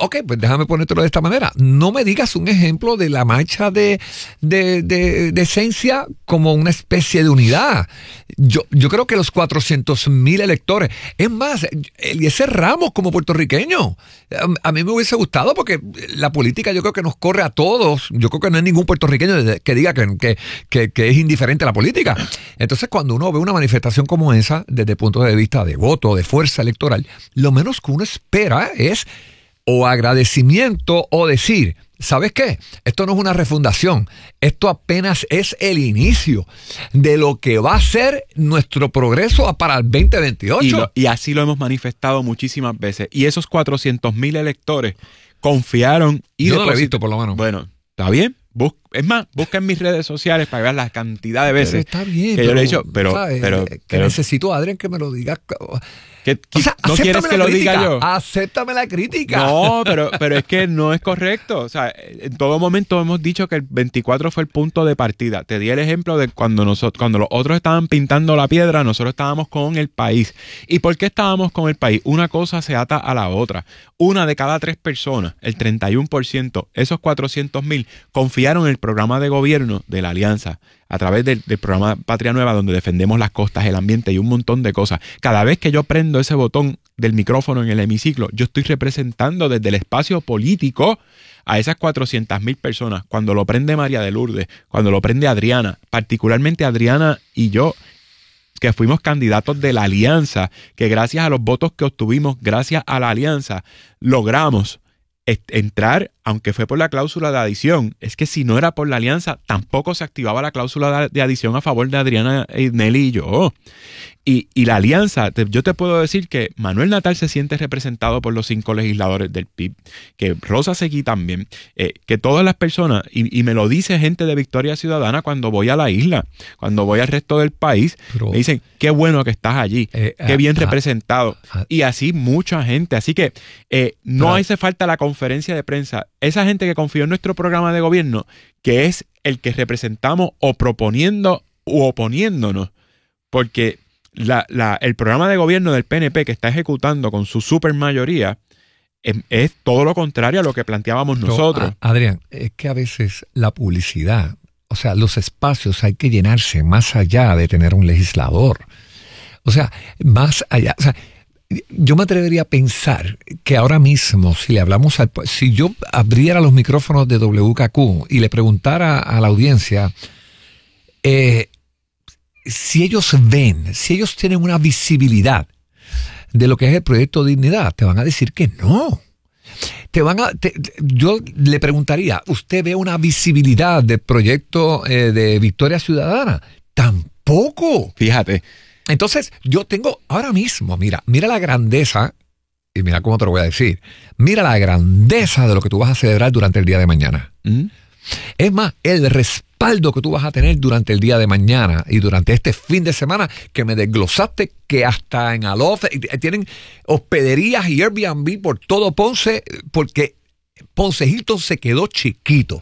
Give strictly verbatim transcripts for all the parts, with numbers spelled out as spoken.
ok, pues déjame ponértelo de esta manera. No me digas un ejemplo de la marcha de, de, de, de esencia como una especie de unidad. Yo, yo creo que los cuatrocientos mil electores, es más, Eliezer Ramos como puertorriqueño, a, a mí me hubiese gustado porque la política yo creo que nos corre a todos. Yo creo que no hay ningún puertorriqueño que diga que, que, que, que es indiferente a la política. Entonces, cuando uno ve una manifestación como esa, desde el punto de vista de voto, de fuerza electoral, lo menos que uno espera es o agradecimiento o decir, ¿sabes qué? Esto no es una refundación, esto apenas es el inicio de lo que va a ser nuestro progreso para el veinte veintiocho. Y, lo, y así lo hemos manifestado muchísimas veces. Y esos cuatrocientos mil electores confiaron y yo no lo he visto, por lo menos. Bueno, ¿está bien? Bus, es más, busca en mis redes sociales para ver la cantidad de veces pero está bien, que pero, yo le he dicho, pero, pero, que pero necesito a Adrián que me lo diga. ¿Qué, qué, O sea, ¿No quieres que lo crítica, diga yo? Acéptame la crítica. No, pero, pero es que no es correcto. O sea, en todo momento hemos dicho que el veinticuatro fue el punto de partida. Te di el ejemplo de cuando nosotros, cuando los otros estaban pintando la piedra, nosotros estábamos con el país. ¿Y por qué estábamos con el país? Una cosa se ata a la otra. Una de cada tres personas, el treinta y uno por ciento, esos cuatrocientos mil, confiaron en el programa de gobierno de la Alianza, a través del, del programa Patria Nueva, donde defendemos las costas, el ambiente y un montón de cosas. Cada vez que yo prendo ese botón del micrófono en el hemiciclo, yo estoy representando desde el espacio político a esas cuatrocientas mil personas. Cuando lo prende María de Lourdes, cuando lo prende Adriana, particularmente Adriana y yo, que fuimos candidatos de la Alianza, que gracias a los votos que obtuvimos, gracias a la Alianza, logramos entrar, aunque fue por la cláusula de adición. Es que si no era por la Alianza, tampoco se activaba la cláusula de adición a favor de Adriana, Nelly y yo. Y, y la Alianza, te, yo te puedo decir que Manuel Natal se siente representado por los cinco legisladores del P I B, que Rosa Seguí también, eh, que todas las personas, y, y me lo dice gente de Victoria Ciudadana cuando voy a la isla, cuando voy al resto del país, Pero, me dicen, qué bueno que estás allí, eh, qué bien ah, representado. Ah, y así mucha gente. Así que eh, no ah, hace falta la conferencia de prensa. Esa gente que confió en nuestro programa de gobierno, que es el que representamos o proponiendo u oponiéndonos, porque La, la, el programa de gobierno del P N P que está ejecutando con su supermayoría es, es todo lo contrario a lo que planteábamos Pero, nosotros. A, Adrián, es que a veces la publicidad, o sea, los espacios hay que llenarse más allá de tener un legislador. O sea, más allá. O sea, yo me atrevería a pensar que ahora mismo, si le hablamos al, si yo abriera los micrófonos de W K Q y le preguntara a la audiencia, eh, si ellos ven, si ellos tienen una visibilidad de lo que es el proyecto Dignidad, te van a decir que no. Te van a, te, yo le preguntaría, ¿usted ve una visibilidad del proyecto eh, de Victoria Ciudadana? Tampoco. Fíjate. Entonces, yo tengo ahora mismo, mira, mira la grandeza, y mira cómo te lo voy a decir, mira la grandeza de lo que tú vas a celebrar durante el día de mañana. ¿Mm? Es más, el respaldo que tú vas a tener durante el día de mañana y durante este fin de semana que me desglosaste que hasta en Alof tienen hospederías y Airbnb por todo Ponce porque Ponce Hilton se quedó chiquito.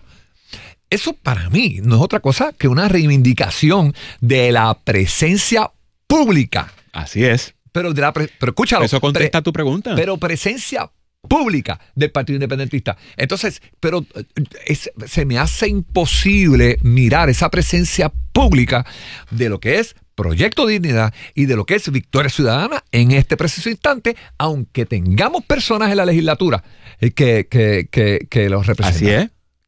Eso para mí no es otra cosa que una reivindicación de la presencia pública. Así es. Pero, de la pre- pero escúchalo. Eso contesta pre- tu pregunta. Pero presencia pública del Partido Independentista. Entonces, pero es, se me hace imposible mirar esa presencia pública de lo que es Proyecto Dignidad y de lo que es Victoria Ciudadana en este preciso instante, aunque tengamos personas en la legislatura que, que, que, que los representan. Así es.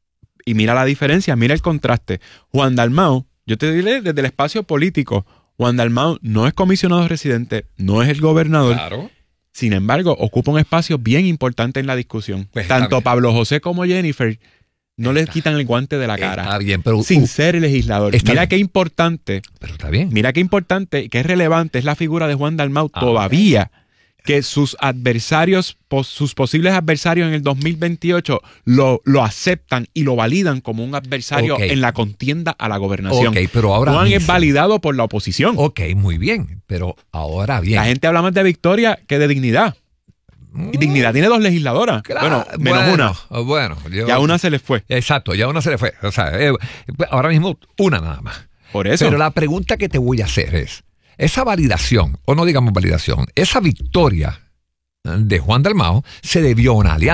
Y mira la diferencia, mira el contraste. Juan Dalmau, yo te diré desde el espacio político, Juan Dalmau no es comisionado residente, no es el gobernador. Claro. Sin embargo, ocupa un espacio bien importante en la discusión. Pues Tanto Pablo José como Jennifer no está, le quitan el guante de la cara. Está bien, pero sin uh, ser legislador. Mira bien. Qué importante. Pero está bien. Mira qué importante, qué relevante es la figura de Juan Dalmau ah, todavía. Que sus adversarios, pos, sus posibles adversarios en el dos mil veintiocho lo, lo aceptan y lo validan como un adversario okay. en la contienda a la gobernación. Okay, pero ahora Juan mismo es validado por la oposición. Ok, muy bien, pero ahora bien. La gente habla más de Victoria que de Dignidad. Y Dignidad tiene dos legisladoras. Claro, bueno, menos bueno, una. Bueno, yo, ya una se les fue. Exacto, ya una se les fue. O sea, eh, ahora mismo una nada más. Por eso. Pero la pregunta que te voy a hacer es, esa validación, o no digamos validación, esa victoria de Juan Dalmau se debió a una alianza.